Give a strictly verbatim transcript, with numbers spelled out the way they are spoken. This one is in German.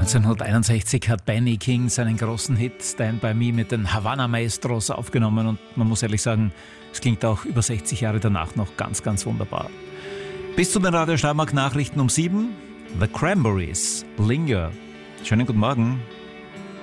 neunzehnhunderteinundsechzig hat Benny King seinen großen Hit Stand By Me mit den Havana Maestros aufgenommen und man muss ehrlich sagen, es klingt auch über sechzig Jahre danach noch ganz, ganz wunderbar. Bis zu den Radio Steiermark Nachrichten um sieben. The Cranberries, Linger. Schönen guten Morgen.